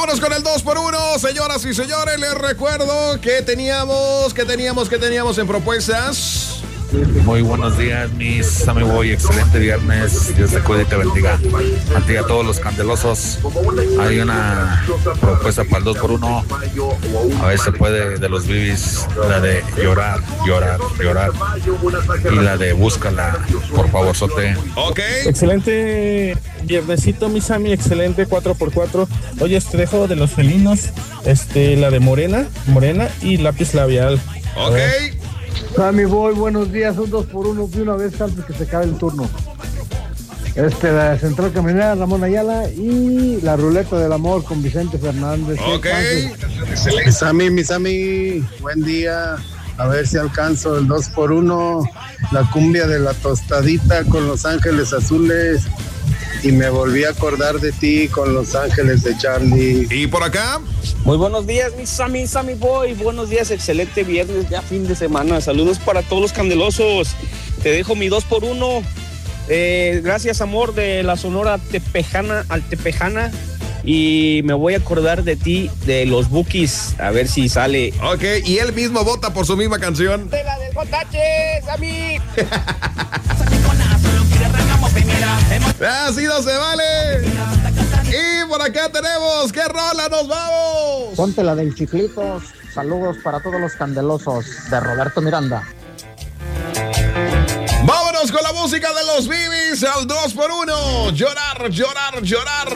Vámonos con el 2x1, señoras y señores. Les recuerdo que teníamos en propuestas. Muy buenos días, mis Sammy Boy. Excelente viernes. Dios te cuide y te bendiga. A ti y a todos los candelosos. Hay una propuesta para el 2x1. A ver si se puede, de los Bibis. La de llorar, llorar, llorar. Y la de búscala, por favor, sote. Ok. Excelente viernesito, mi Sammy. Excelente 4x4. Oye, te dejo de los felinos. La de Morena y lápiz labial. Ok. Sammy Boy, buenos días, un 2x1 de una vez antes que se acabe el turno. La Central Camionera Ramón Ayala y la Ruleta del Amor con Vicente Fernández. Ok. Mi Sammy, buen día. A ver si alcanzo el 2x1, la cumbia de la tostadita con Los Ángeles Azules. Y me volví a acordar de ti con Los Ángeles de Charlie. ¿Y por acá? Muy buenos días, mi Sammy Boy. Buenos días, excelente viernes, ya fin de semana. Saludos para todos los candelosos. Te dejo mi 2x1. Gracias, amor, de la Sonora Altepejana. Y me voy a acordar de ti, de los Bukis, a ver si sale. Ok, y él mismo vota por su misma canción. ¡De la del JH, Sammy! Así no se vale. Y por acá tenemos, ¿qué rola nos vamos? Ponte la del Chiclitos. Saludos para todos los candelosos, de Roberto Miranda. Vámonos con la música de los Bibis al 2x1. Llorar, llorar, llorar.